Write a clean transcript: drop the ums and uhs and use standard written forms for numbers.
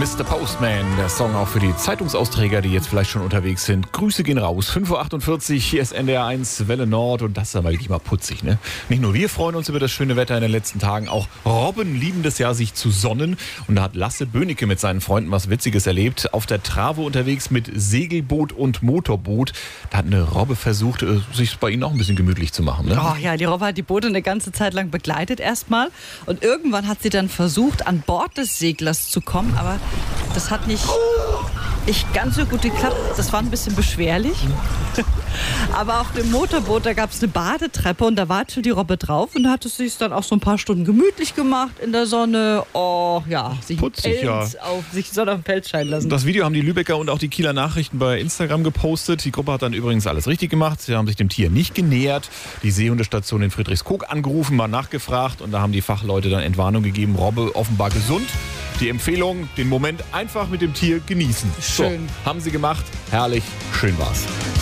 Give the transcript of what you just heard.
Mr. Postman, der Song auch für die Zeitungsausträger, die jetzt vielleicht schon unterwegs sind. Grüße gehen raus. 5.48 Uhr, hier ist NDR 1 Welle Nord und das ist aber wirklich mal putzig, ne? Nicht nur wir freuen uns über das schöne Wetter in den letzten Tagen, auch Robben lieben das ja, sich zu sonnen. Und da hat Lasse Böhnecke mit seinen Freunden was Witziges erlebt. Auf der Trave unterwegs mit Segelboot und Motorboot. Da hat eine Robbe versucht, sich bei ihnen auch ein bisschen gemütlich zu machen, ne? Oh ja, die Robbe hat die Boote eine ganze Zeit lang begleitet erstmal. Und irgendwann hat sie dann versucht, an Bord des Seglers zu kommen, aber das hat nicht ganz so gut geklappt. Das war ein bisschen beschwerlich. Aber auf dem Motorboot, da gab es eine Badetreppe und da war schon die Robbe drauf und da hat es sich dann auch so ein paar Stunden gemütlich gemacht in der Sonne. Oh ja, sich putzig, auf sich Sonne auf dem Pelz scheinen lassen. Das Video haben die Lübecker und auch die Kieler Nachrichten bei Instagram gepostet. Die Gruppe hat dann übrigens alles richtig gemacht. Sie haben sich dem Tier nicht genähert. Die Seehundestation in Friedrichskoog angerufen, mal nachgefragt und da haben die Fachleute dann Entwarnung gegeben. Robbe offenbar gesund. Die Empfehlung, den Moment einfach mit dem Tier genießen. Schön. So, haben sie gemacht. Herrlich. Schön war's.